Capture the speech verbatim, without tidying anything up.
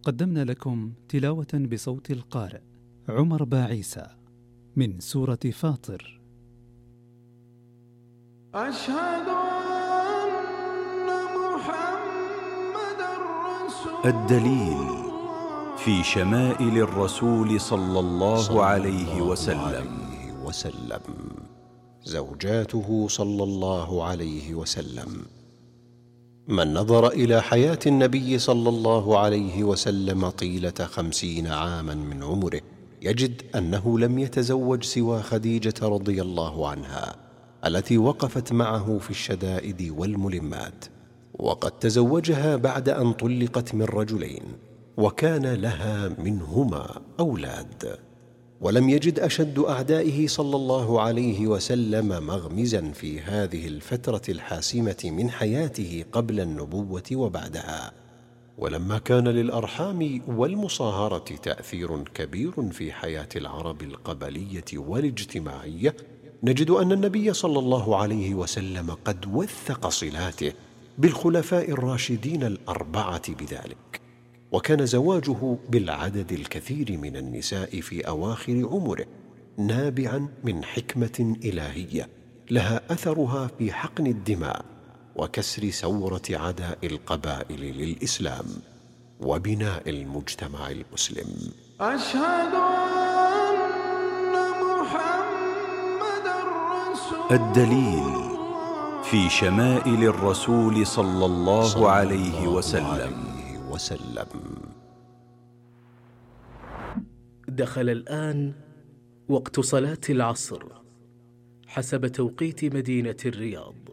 قدمنا لكم تلاوة بصوت القارئ عمر باعيسى من سورة فاطر. أشهد أن محمدًا رسول الدليل في شمائل الرسول صلى الله عليه وسلم. وسلم زوجاته صلى الله عليه وسلم. من نظر إلى حياة النبي صلى الله عليه وسلم طيلة خمسين عاما من عمره يجد أنه لم يتزوج سوى خديجة رضي الله عنها التي وقفت معه في الشدائد والملمات، وقد تزوجها بعد أن طلقت من رجلين وكان لها منهما أولاد. ولم يجد أشد أعدائه صلى الله عليه وسلم مغمزا في هذه الفترة الحاسمة من حياته قبل النبوة وبعدها. ولما كان للأرحام والمصاهرة تأثير كبير في حياة العرب القبلية والاجتماعية، نجد أن النبي صلى الله عليه وسلم قد وثق صلاته بالخلفاء الراشدين الأربعة بذلك، وكان زواجه بالعدد الكثير من النساء في أواخر عمره نابعا من حكمة إلهية لها أثرها في حقن الدماء وكسر سورة عداء القبائل للإسلام وبناء المجتمع المسلم. أشهد أن محمدًا رسول الدليل في شمائل الرسول صلى الله عليه وسلم. وسلم. دخل الآن وقت صلاة العصر حسب توقيت مدينة الرياض.